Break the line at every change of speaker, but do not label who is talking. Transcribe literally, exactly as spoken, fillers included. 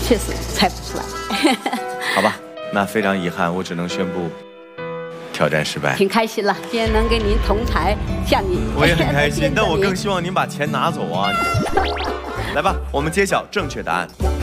确实猜不出来。
好吧，那非常遗憾，我只能宣布挑战失败。
挺开心了，今天能跟您同台，向你
我也很开心，但我更希望您把钱拿走啊！来吧，我们揭晓正确答案。